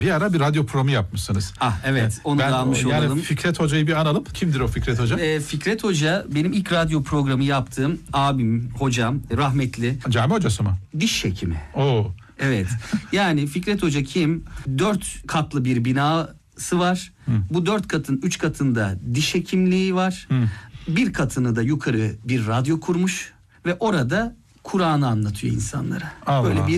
Bir ara bir radyo programı yapmışsınız. Evet, onu da almış yani olalım. Fikret Hoca'yı bir analım. Kimdir o Fikret Hoca? Fikret Hoca benim ilk radyo programı yaptığım abim, hocam, rahmetli. Cami hocası mı? Diş hekimi. Oo. Evet. Yani Fikret Hoca kim? 4 katlı bir binası var. Bu 4 katın 3 katında diş hekimliği var. Bir katını da yukarı bir radyo kurmuş ve orada Kur'an'ı anlatıyor insanlara. Allah. Böyle bir